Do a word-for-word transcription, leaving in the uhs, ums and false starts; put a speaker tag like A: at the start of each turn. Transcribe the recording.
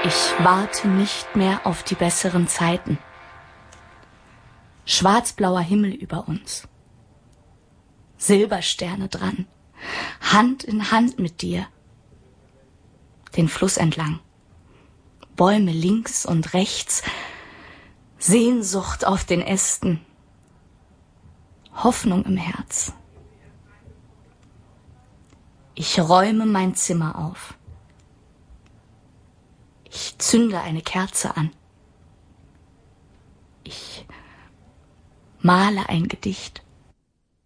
A: Ich warte nicht mehr auf die besseren Zeiten. Schwarzblauer Himmel über uns. Silbersterne dran. Hand in Hand mit dir. Den Fluss entlang. Bäume links und rechts. Sehnsucht auf den Ästen. Hoffnung im Herz. Ich räume mein Zimmer auf. Ich zünde eine Kerze an. Ich male ein Gedicht.